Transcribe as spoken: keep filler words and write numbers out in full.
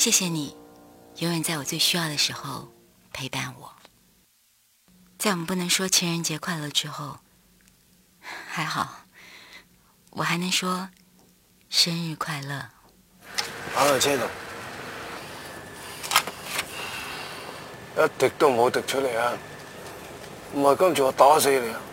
谢谢你，永远在我最需要的时候陪伴我。在我们不能说情人节快乐之后，还好，我还能说生日快乐。 擺喺車度，一滴都唔好滴出嚟啊！唔係今次我打死你啊！